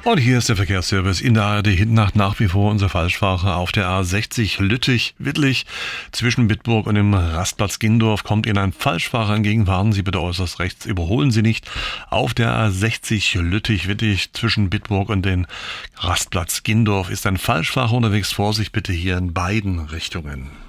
Und hier ist der Verkehrsservice in der ARD Hinnacht nach wie vor unser Falschfahrer auf der A60 Lüttich-Wittlich zwischen Bitburg und dem Rastplatz Gindorf kommt Ihnen ein Falschfahrer entgegen. Fahren Sie bitte äußerst rechts, überholen Sie nicht. Auf der A60 Lüttich-Wittlich zwischen Bitburg und dem Rastplatz Gindorf ist ein Falschfahrer unterwegs. Vorsicht bitte hier in beiden Richtungen.